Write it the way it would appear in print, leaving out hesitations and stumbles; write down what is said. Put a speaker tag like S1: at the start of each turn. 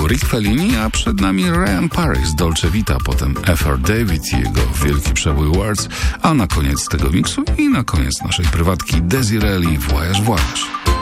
S1: był Rick Fellini, a przed nami Ryan Paris, Dolce Vita, potem F.R. David i jego wielki przebój Words, a na koniec tego miksu i na koniec naszej prywatki Desiree Voyage Voyage.